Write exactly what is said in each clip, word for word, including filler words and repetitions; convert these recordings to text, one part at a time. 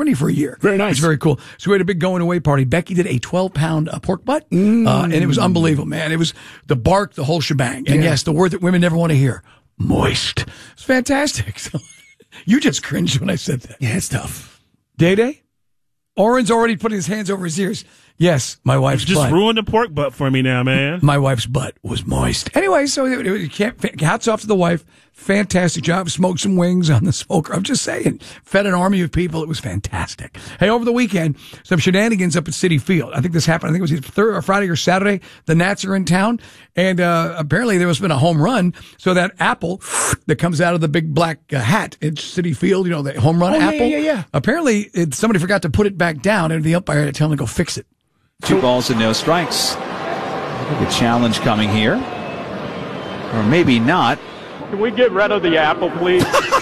Germany for a year. Very nice. It's very cool. So we had a big going away party. Becky did a twelve pound uh, pork butt, mm. uh, and it was unbelievable, man. It was the bark, the whole shebang. And yeah. yes, the word that women never want to hear, moist. It's fantastic. So, you just cringed when I said that. Yeah, it's tough. Day-Day? Oren's already putting his hands over his ears. Yes, my wife's just butt. ruined the pork butt for me now, man. My wife's butt was moist. Anyway, so it, it, can't, hats off to the wife. Fantastic job. Smoked some wings on the smoker. I'm just saying. Fed an army of people. It was fantastic. Hey, over the weekend, some shenanigans up at Citi Field. I think this happened. I think it was either Thursday or Friday or Saturday. The Nats are in town. And uh, apparently there must have been a home run. So that apple that comes out of the big black uh, hat at Citi Field, you know, the home run oh, apple. Yeah, yeah, yeah. Apparently it, somebody forgot to put it back down, and the umpire had to tell him to go fix it. Two balls and no strikes. A challenge coming here. Or maybe not. Can we get rid of the apple, please?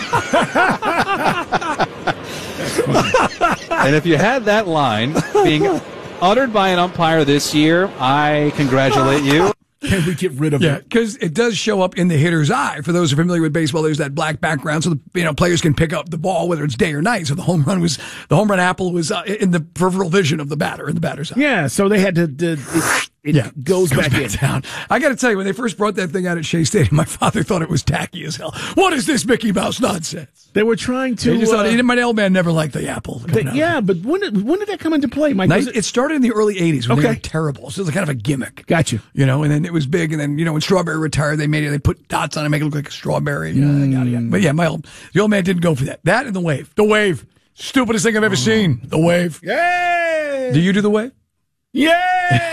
And if you had that line being uttered by an umpire this year, I congratulate you. Can we get rid of yeah, it? because it does show up in the hitter's eye. For those who are familiar with baseball, there's that black background, so the you know players can pick up the ball whether it's day or night. So the home run was the home run apple was uh, in the peripheral vision of the batter in the batter's eye. Yeah, so they had to. to it it yeah, goes, goes back, back in. down. I got to tell you, when they first brought that thing out at Shea Stadium, my father thought it was tacky as hell. What is this Mickey Mouse nonsense? They were trying to. They just uh, thought, my old man never liked the apple. They, yeah, but when did, when did that come into play, Mike? Nice, it, it started in the early eighties when okay. they were terrible. So it was kind of a gimmick. Gotcha. You know, and then it was big, and then, you know, when Strawberry retired, they made it, they put dots on it, make it look like a strawberry. You know, mm. yada, yada. But yeah, my old, the old man didn't go for that. That and the wave. The wave. Stupidest thing I've ever seen. The wave. Yay! Do you do the wave? Yay!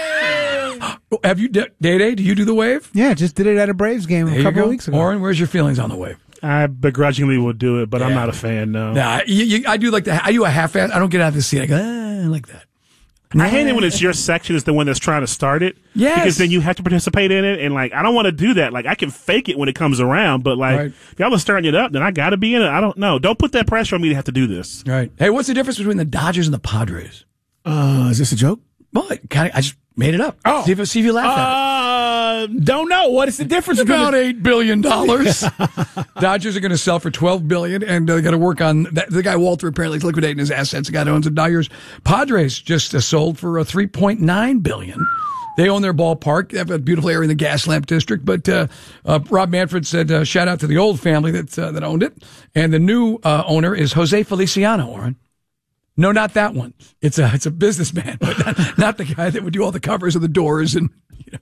Have you, Day-Day, do you do the wave? Yeah, just did it at a Braves game There a you couple go. of weeks ago. Oren, where's your feelings on the wave? I begrudgingly will do it, but Yeah. I'm not a fan, no. Nah, you, you, I do like the, I do a half-ass. I don't get out of the seat. I go, ah, I like that. I hate it when it's your section is the one that's trying to start it. Yes. Because then you have to participate in it. And, like, I don't want to do that. Like, I can fake it when it comes around. But, like, Right. if y'all are starting it up, then I got to be in it. I don't know. Don't put that pressure on me to have to do this. Right. Hey, what's the difference between the Dodgers and the Padres? Uh, is this a joke? Well, it kind of, I just made it up. Oh. See if, see if you laugh at it. Uh, don't know. What is the difference? It's about eight billion dollars. Dodgers are going to sell for twelve billion dollars, and uh, they got to work on that. The guy Walter apparently is liquidating his assets. The guy that owns the Dodgers. Padres just uh, sold for uh, three point nine billion dollars. They own their ballpark. They have a beautiful area in the Gaslamp District. But uh, uh, Rob Manfred said, uh, shout out to the old family that uh, that owned it. And the new uh, owner is Jose Feliciano, Warren. No, not that one. It's a it's a businessman, but not, not the guy that would do all the covers of the doors and, you know.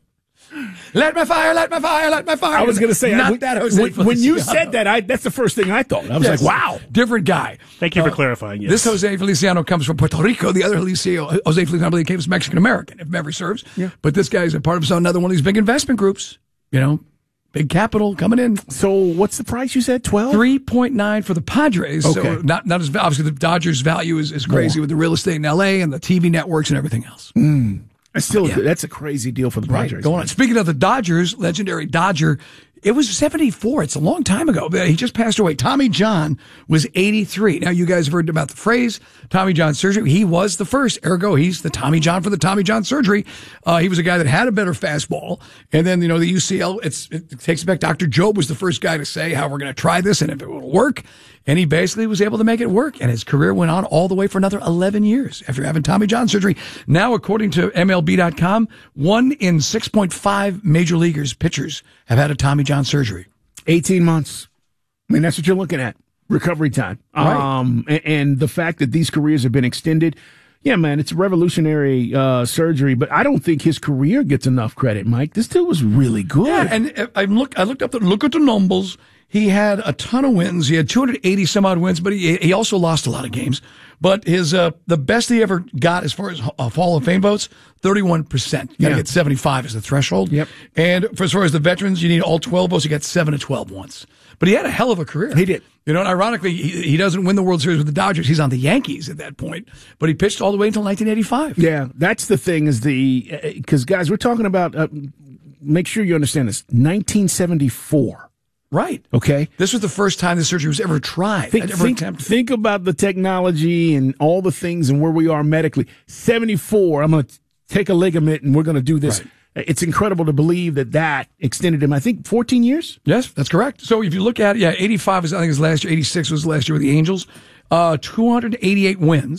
Let my fire, let my fire, let my fire. I was going to say, not I, that Jose when, when you Feliciano. said that, I, that's the first thing I thought. I was Yes. like, wow. Different guy. Thank you for Uh, clarifying. Yes. This Jose Feliciano comes from Puerto Rico. The other Feliciano, Jose Feliciano, I believe, came from Mexican-American, if memory serves. Yeah. But this guy's a part of another one of these big investment groups. You know, big capital coming in. So what's the price you said? twelve? three point nine for the Padres. Okay. So not, not as, obviously the Dodgers' value is, is crazy More. with the real estate in L A and the T V networks and everything else. Mm. That's still, Yeah. that's a crazy deal for the Padres. Right, going on. Speaking of the Dodgers, legendary Dodger, it was seventy-four. It's a long time ago. But he just passed away. Tommy John was eighty-three. Now, you guys have heard about the phrase Tommy John surgery. He was the first. Ergo, he's the Tommy John for the Tommy John surgery. Uh, he was a guy that had a better fastball. And then, you know, the U C L, it's, it takes it back. Doctor Job was the first guy to say how we're going to try this and if it will work. And he basically was able to make it work. And his career went on all the way for another eleven years after having Tommy John surgery. Now, according to M L B dot com, one in six point five major leaguers, pitchers, have had a Tommy John surgery. eighteen months. I mean, that's what you're looking at. Recovery time. Right. Um, and, and the fact that these careers have been extended. Yeah, man, it's a revolutionary uh, surgery, but I don't think his career gets enough credit, Mike. This dude was really good. Yeah, and I look, I looked up the look at the numbers. He had a ton of wins. He had two hundred eighty some odd wins, but he he also lost a lot of games. But his uh, the best he ever got as far as uh, Hall of Fame votes, thirty-one percent. You got to Yeah. get seventy-five as the threshold. Yep. And for as far as the veterans, you need all twelve votes. He got seven to twelve once. But he had a hell of a career. He did. You know, and ironically, he, he doesn't win the World Series with the Dodgers. He's on the Yankees at that point. But he pitched all the way until nineteen eighty-five. Yeah, that's the thing is the because guys, we're talking about. Uh, make sure you understand this. nineteen seventy-four. Right. Okay. This was the first time the surgery was ever tried. Think, ever think, attempted. think about the technology and all the things and where we are medically. seventy-four. I'm going to take a ligament and we're going to do this. Right. It's incredible to believe that that extended him. I think fourteen years. Yes, that's correct. So if you look at it, yeah, eighty-five was, I think, his last year. eighty-six was last year with the Angels. Uh, two hundred eighty-eight wins.